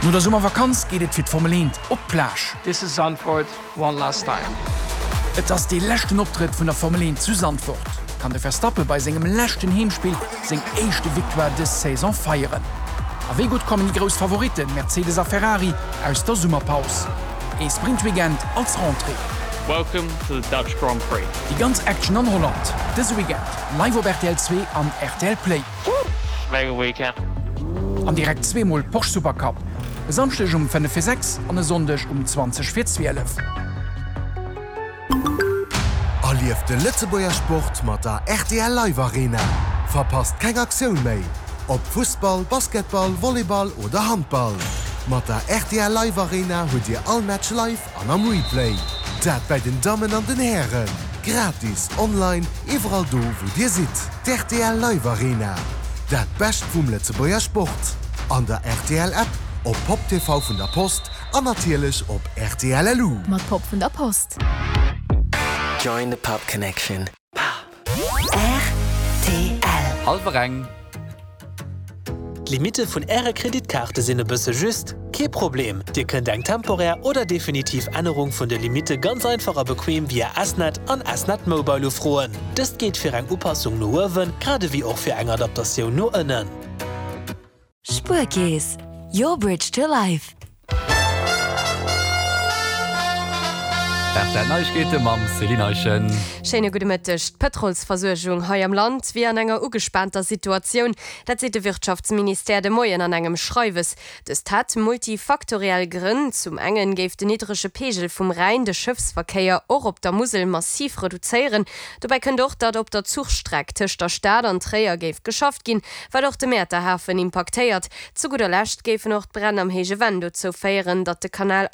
Nur der Sommervakanz geht et fir Formel 1 op Plage. This is Zandvoort one last time. Et ass de lächten Optritt vun der Formel 1 zu Zandvoort. Kann de Verstappen bei segem lächten Heemspiel seg éischchte Victoire des Saison feieren. Aéi gut kommen die gros Favoriten Mercedes a Ferrari aus der Summerpaus. E Sprintweekend als Rentrée. Welcome to the Dutch Grand Prix. Die ganz Action an Holland. Dis Weekend live op RTL 2 an RTL Play. Mega weekend. An direkt 2mal Porsche Supercup. Samstech um 5:06 an e Sondech um 20:12. Lief de Lützeburger Sport mat der RTL Live Arena. Verpasst keng Aktion méi. Ob Fußball, Basketball, Volleyball oder Handball. Mat der RTL Live Arena huet Dir all Match live an am Replay. Dat bei den Damen an den Herren. Gratis, online, iwwerall do wo Dir sit. RTL Live Arena. Dat best vum Lützeburger Sport. An der RTL App, op Pop TV vun der Post, an natierlech op RTL LU. Mat Pop vun der Post. Join the Pub Connection. RTL. Halvereng. Limite vun Äre Kreditkarte sinne bësse just, ke Problem. Dir könnt eng temporär oder definitiv Änderung vun der Limite ganz einfacher bequem via Asnet an Asnet Mobile froen. Das geht fir eng Upassung no wen, gerade wie auch fir eng Adaptation no ënnen. Spurkees. Your bridge to life. Der Neuigkeite mam Selinachen. Schöne gute Mittag. Petrolsversorgung heuer am Land wie an enger ugespannter Situation. Das sieht das Wirtschaftsminister de Moyen an engem Schreiwes. Das hat multifaktoriell Gründe. Zum einen gibt der niedrige Pegel vom Rhein den Schiffsverkehr auch auf der Mosel massiv reduzieren. Dabei kann doch dat op der Zugstrecke zwischen der Stadt und Träger geschafft gehen, weil auch der Meerterhafen impactiert. Zu guter Letzt geben noch Brände am Hegewend zu feiern, dass der Kanal